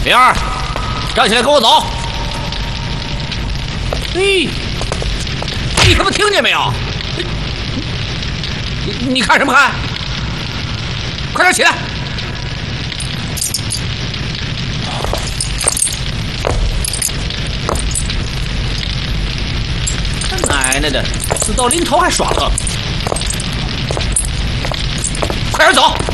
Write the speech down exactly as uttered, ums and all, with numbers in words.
灵儿，站起来，跟我走。哎，你他妈听见没有？你你看什么看？快点起来！他奶奶的，死到临头还耍乐！快点走！